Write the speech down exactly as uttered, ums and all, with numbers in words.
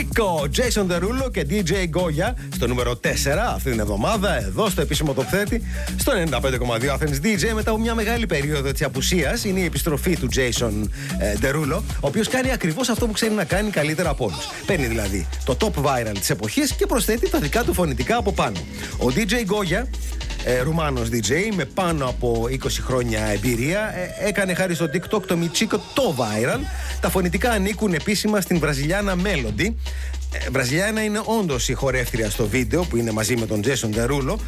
κλασικό Jason Derulo και ντι τζέι Goya στο νούμερο τέσσερα αυτή την εβδομάδα, εδώ στο επίσημο τοποθέτη, στο ενενήντα πέντε κόμμα δύο Athens ντι τζέι. Μετά από μια μεγάλη περίοδο της απουσίας, είναι η επιστροφή του Jason ε, Derulo, ο οποίος κάνει ακριβώς αυτό που ξέρει να κάνει καλύτερα από όλους. Παίρνει δηλαδή το top viral της εποχής και προσθέτει τα δικά του φωνητικά από πάνω. Ο ντι τζέι Goya, Ε, Ρουμάνος ντι τζέι με πάνω από είκοσι χρόνια εμπειρία, ε, έκανε χάρη στο TikTok το Michiko το viral. Τα φωνητικά ανήκουν επίσημα στην Βραζιλιάνα Melody. Ε, Βραζιλιάνα είναι όντως η χορεύτρια στο βίντεο που είναι μαζί με τον Jason Derulo.